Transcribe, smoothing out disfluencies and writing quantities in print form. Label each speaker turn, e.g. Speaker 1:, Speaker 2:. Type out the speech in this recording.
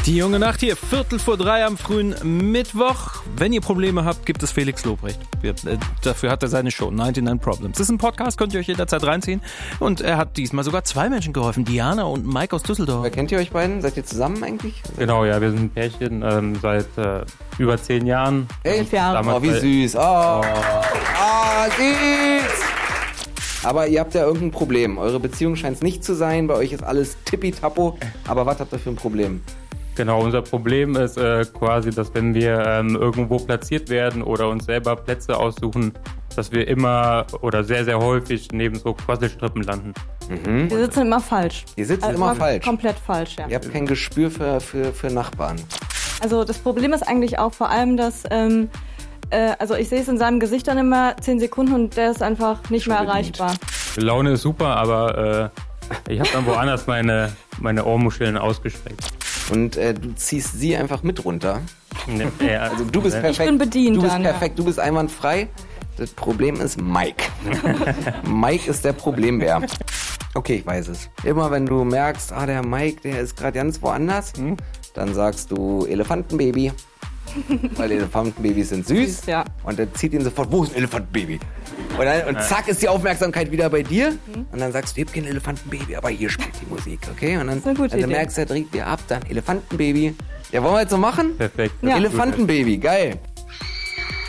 Speaker 1: Die junge Nacht hier, 2:45 am frühen Mittwoch. Wenn ihr Probleme habt, gibt es Felix Lobrecht. Dafür hat er seine Show 99 Problems. Das ist ein Podcast, könnt ihr euch jederzeit reinziehen. Und er hat diesmal sogar 2 Menschen geholfen, Diana und Mike aus Düsseldorf.
Speaker 2: Wer kennt ihr euch beiden? Seid ihr zusammen eigentlich?
Speaker 3: Genau, ja, wir sind ein Pärchen seit über 10 Jahren.
Speaker 2: 11 Jahre. Oh, wie süß. Süß. Aber ihr habt ja irgendein Problem. Eure Beziehung scheint es nicht zu sein. Bei euch ist alles tippitappo. Aber was habt ihr für ein Problem?
Speaker 3: Genau, unser Problem ist quasi, dass wenn wir irgendwo platziert werden oder uns selber Plätze aussuchen, dass wir immer oder sehr, sehr häufig neben so Quasselstrippen landen.
Speaker 4: Wir sitzen immer falsch.
Speaker 2: Ihr sitzt immer falsch?
Speaker 4: Komplett falsch, ja.
Speaker 2: Ihr habt kein Gespür für Nachbarn.
Speaker 4: Also das Problem ist eigentlich auch vor allem, dass, also ich sehe es in seinem Gesicht dann immer 10 Sekunden und der ist einfach nicht mehr erreichbar.
Speaker 3: Die Laune ist super, aber ich habe dann woanders meine Ohrmuscheln ausgestreckt.
Speaker 2: Und du ziehst sie einfach mit runter.
Speaker 3: Also
Speaker 2: du bist perfekt.
Speaker 4: Ich bin bedient.
Speaker 2: Du bist
Speaker 4: dann,
Speaker 2: perfekt, du bist einwandfrei. Das Problem ist Mike. Mike ist der Problembär. Okay, ich weiß es. Immer wenn du merkst, der Mike, der ist gerade ganz woanders, dann sagst du Elefantenbaby. Weil Elefantenbabys sind süß.
Speaker 4: Ja.
Speaker 2: Und dann zieht ihn sofort, wo ist ein Elefantenbaby? Und zack ist die Aufmerksamkeit wieder bei dir. Und dann sagst du, ich hab kein Elefantenbaby, aber hier spielt die Musik, okay? Und dann, merkst du, er dreht dir ab, dann Elefantenbaby. Ja, wollen wir jetzt so machen?
Speaker 3: Perfekt.
Speaker 4: Ja.
Speaker 2: Elefantenbaby, geil.